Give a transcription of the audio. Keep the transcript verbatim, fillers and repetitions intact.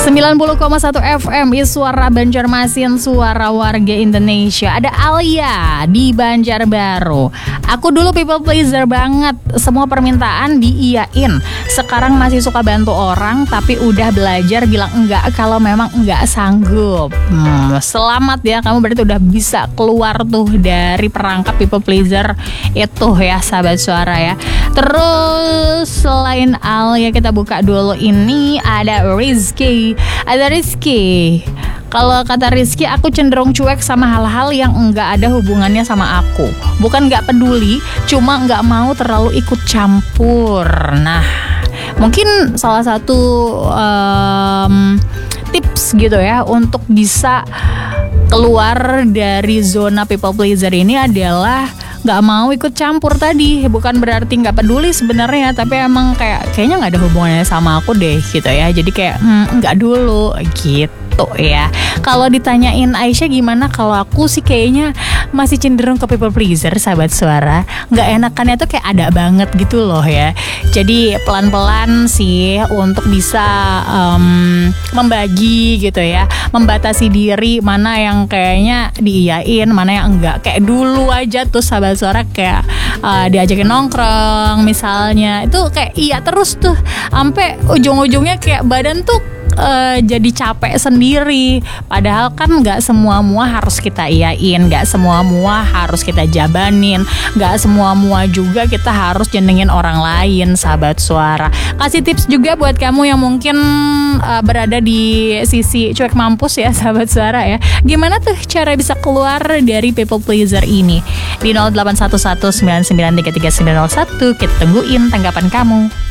sembilan puluh koma satu F M Suara Banjarmasin, suara warga Indonesia. Ada Alia di Banjarbaru. Aku dulu people pleaser banget, semua permintaan diiyain. Sekarang masih suka bantu orang, tapi udah belajar bilang enggak kalau memang enggak sanggup. hmm, Selamat ya, kamu berarti udah bisa keluar tuh dari perangkap people pleaser itu ya, sahabat suara ya. Terus selain Alia, kita buka dulu ini ada Rizky. Ada Rizky. Kalau kata Rizky, aku cenderung cuek sama hal-hal yang enggak ada hubungannya sama aku. Bukan enggak peduli, cuma enggak mau terlalu ikut campur. Nah, mungkin salah satu um, tips gitu ya untuk bisa keluar dari zona people pleaser ini adalah nggak mau ikut campur tadi. Bukan berarti nggak peduli sebenarnya, tapi emang kayak kayaknya nggak ada hubungannya sama aku deh gitu ya. Jadi kayak hmm, nggak dulu gitu ya. Kalau ditanyain Aisyah gimana, kalau aku sih kayaknya masih cenderung ke people pleaser, sahabat suara. Nggak enakannya tuh kayak ada banget gitu loh ya. Jadi pelan-pelan sih untuk bisa um, membagi gitu ya, membatasi diri mana yang kayaknya diiyain, mana yang enggak. Kayak dulu aja tuh sahabat suara, kayak uh, diajakin nongkrong misalnya, itu kayak iya terus tuh, sampai ujung-ujungnya kayak badan tuh Uh, jadi capek sendiri. Padahal kan gak semua-mua harus kita iyain, gak semua-mua harus kita jabanin, gak semua-mua juga kita harus jenengin orang lain, sahabat suara. Kasih tips juga buat kamu yang mungkin uh, berada di sisi cuek mampus ya, sahabat suara ya. Gimana tuh cara bisa keluar dari people pleaser ini? Di nol delapan satu satu sembilan sembilan tiga tiga sembilan nol satu kita tungguin tanggapan kamu.